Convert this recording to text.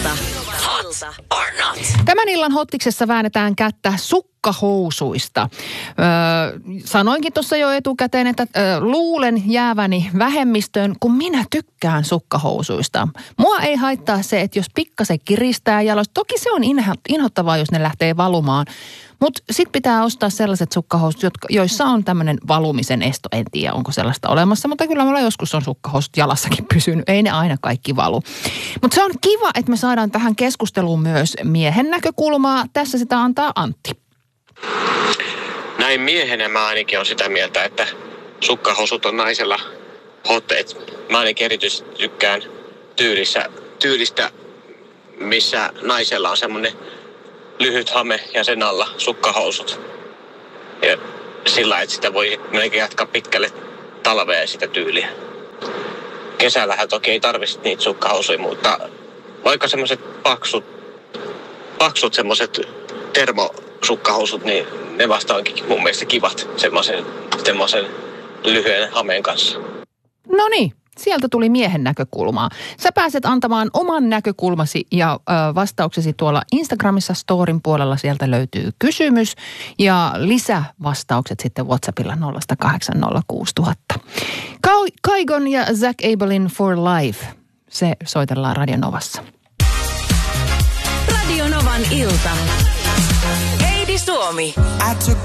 Hot or not? Tämän illan Hottiksessa väännetään kättä sukkahousuista. Sanoinkin tuossa jo etukäteen, että luulen jääväni vähemmistöön, kun minä tykkään sukkahousuista. Mua ei haittaa se, että jos pikkasen kiristää jaloista. Toki se on inhottavaa, jos ne lähtee valumaan. Mutta sitten pitää ostaa sellaiset sukkahousut, joissa on tämmöinen valumisen esto. En tiedä, onko sellaista olemassa, mutta kyllä mulla joskus on sukkahousut jalassakin pysynyt. Ei ne aina kaikki valu. Mutta se on kiva, että me saadaan tähän keskusteluun myös miehen näkökulmaa. Tässä sitä antaa Antti. Näin miehenä mä ainakin on sitä mieltä, että sukkahousut on naisella hot. Mä ainakin erityisesti tykkään tyylistä, missä naisella on semmoinen lyhyt hame ja sen alla sukkahousut. Ja sillä, että sitä voi melkein jatkaa pitkälle talveen sitä tyyliä. Kesällähän toki ei tarvitse niitä sukkahousuja, mutta vaikka semmoiset paksut semmoiset termosukkahousut, niin ne vasta onkin mun mielestä kivat semmoisen lyhyen hameen kanssa. No niin. Sieltä tuli miehen näkökulmaa. Sä pääset antamaan oman näkökulmasi ja vastauksesi tuolla Instagramissa storin puolella. Sieltä löytyy kysymys ja lisävastaukset sitten WhatsAppilla 0806000. Kaigon ja Zach Abelin For Life. Se soitellaan Radio Novassa. Radio Novan ilta. Heidi Suomi.